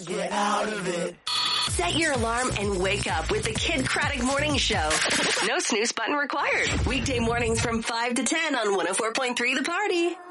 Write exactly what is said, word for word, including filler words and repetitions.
Get out of it. Set your alarm and wake up with the Kid Craddock Morning Show. No snooze button required. Weekday mornings from five to ten on one oh four point three The Party.